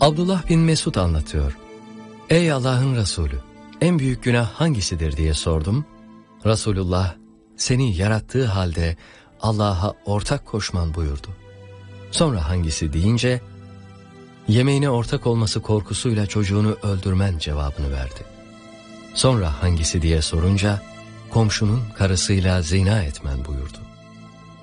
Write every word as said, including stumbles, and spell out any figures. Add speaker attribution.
Speaker 1: Abdullah bin Mesud anlatıyor. Ey Allah'ın Resulü, en büyük günah hangisidir diye sordum. Resulullah, seni yarattığı halde Allah'a ortak koşman buyurdu. Sonra hangisi deyince, yemeğine ortak olması korkusuyla çocuğunu öldürmen cevabını verdi. Sonra hangisi diye sorunca, komşunun karısıyla zina etmen buyurdu.